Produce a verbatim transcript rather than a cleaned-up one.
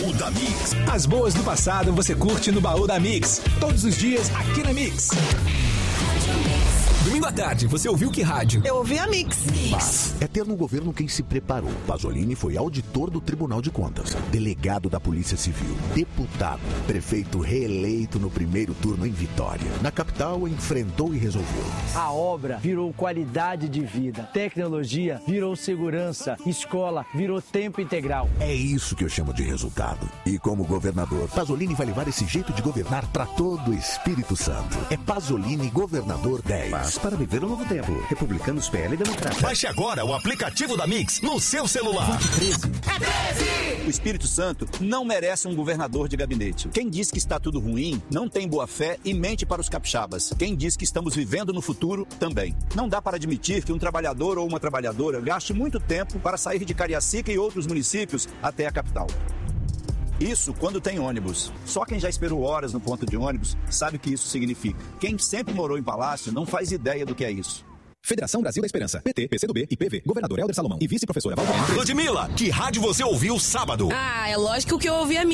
Baú da Mix. As boas do passado você curte no Baú da Mix. Todos os dias aqui na Mix. Domingo à tarde, você ouviu que rádio? Eu ouvi a Mix. Mas é ter no governo quem se preparou. Pasolini foi auditor do Tribunal de Contas, delegado da Polícia Civil, deputado, prefeito reeleito no primeiro turno em Vitória. Na capital, enfrentou e resolveu. A obra virou qualidade de vida, tecnologia virou segurança, escola virou tempo integral. É isso que eu chamo de resultado. E como governador, Pasolini vai levar esse jeito de governar para todo o Espírito Santo. É Pasolini Governador dez. Para viver o novo tempo. Republicanos, P L e Democratas. Baixe agora o aplicativo da Mix no seu celular. treze. É treze! O Espírito Santo não merece um governador de gabinete. Quem diz que está tudo ruim não tem boa fé e mente para os capixabas. Quem diz que estamos vivendo no futuro também. Não dá para admitir que um trabalhador ou uma trabalhadora gaste muito tempo para sair de Cariacica e outros municípios até a capital. Isso quando tem ônibus. Só quem já esperou horas no ponto de ônibus sabe o que isso significa. Quem sempre morou em palácio não faz ideia do que é isso. Federação Brasil da Esperança, P T, P C do B e P V. Governador Helder Salomão e vice-professora Valdemar. Ludmilla, que rádio você ouviu sábado? Ah, é lógico que eu ouvi a